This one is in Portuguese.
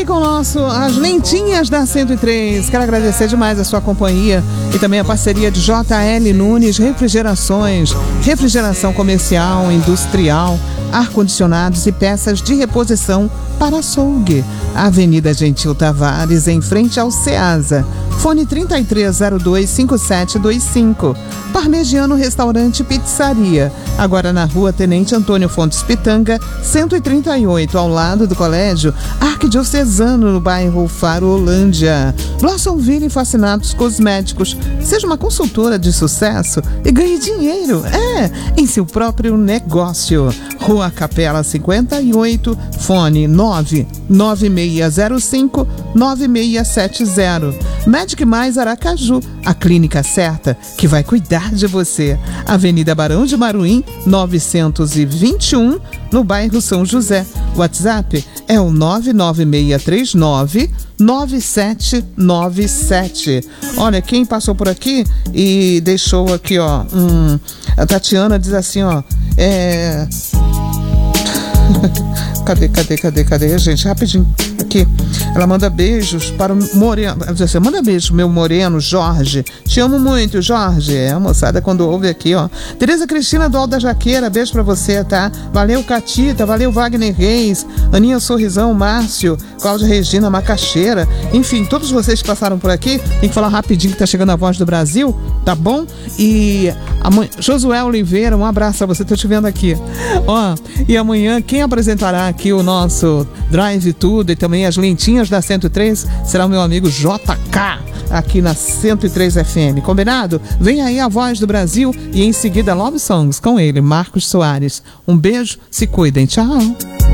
aqui com as lentinhas da 103. Quero agradecer demais a sua companhia e também a parceria de JL Nunes Refrigerações, refrigeração comercial, industrial, ar-condicionados e peças de reposição para açougue. Avenida Gentil Tavares, em frente ao Ceasa. Fone 33025725. Parmegiano Restaurante Pizzaria. Agora na Rua Tenente Antônio Fontes Pitanga, 138, ao lado do Colégio Arquidiocesano, no bairro Farolândia. Blossomville Fascinados Cosméticos. Seja uma consultora de sucesso e ganhe dinheiro, em seu próprio negócio. Rua Capela 58, fone 99605-9670. Medic Mais Aracaju, a clínica certa que vai cuidar de você. Avenida Barão de Maruim, 921, no bairro São José. WhatsApp é o 996399797. Olha, quem passou por aqui e deixou aqui, ó, a Tatiana diz assim, ó, Cadê, gente? Rapidinho. Aqui. Ela manda beijos para o Moreno. Ela diz assim, manda beijo, meu Moreno, Jorge. Te amo muito, Jorge. A moçada quando ouve aqui, ó. Tereza Cristina do Alto da Jaqueira, beijo pra você, tá? Valeu, Catita. Valeu, Wagner Reis. Aninha Sorrisão, Márcio. Cláudia Regina, Macaxeira. Enfim, todos vocês que passaram por aqui. Tem que falar rapidinho que tá chegando a Voz do Brasil, tá bom? E Josué Oliveira, um abraço pra você. Tô te vendo aqui. Ó, e amanhã quem apresentará aqui o nosso Drive Tudo e também as lentinhas da 103 será o meu amigo JK, aqui na 103 FM. Combinado? Vem aí a Voz do Brasil e em seguida Love Songs com ele, Marcos Soares. Um beijo, se cuidem, tchau.